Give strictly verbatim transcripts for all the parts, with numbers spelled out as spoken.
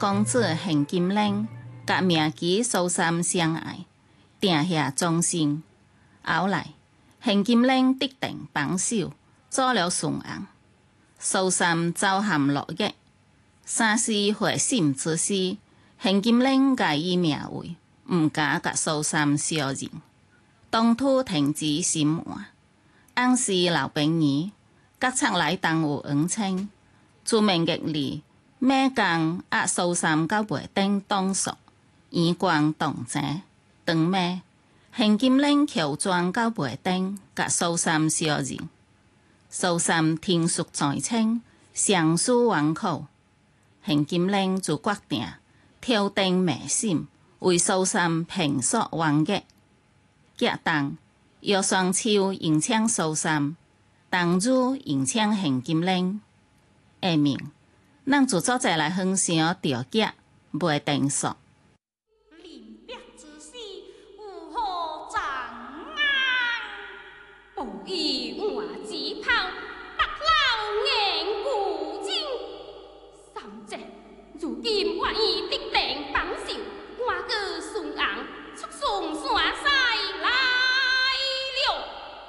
公主献金玲甲名姬苏三相爱，定下终身。后来，献金玲得定榜首，做了顺王。苏三遭陷落狱，三世会心之时，献金玲改以名讳，毋敢甲苏三相认。当初停止心换，翁是老朋友，各侧来当有恩情。出面嘅里，每工押苏三到袂顶当数，阳光动静，长暝，献金玲乔装到袂顶，甲苏三相认。苏三听说在清，相思惶苦，献金玲就决定挑灯迷心，为苏三平息冤狱。隔当，药双手迎请苏三，当日迎请献金玲。下面，咱就做者来分享调脚袂定数。 临别之时，有何障啊？不以我之炮，白老眼古今。三姐，如今我已得定榜首，我个顺昂速送山西来了。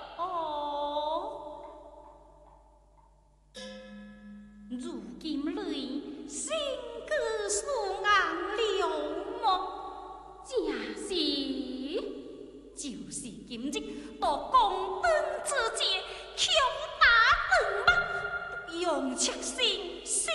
哦，如今里新个顺昂了么？正是，就是今日到高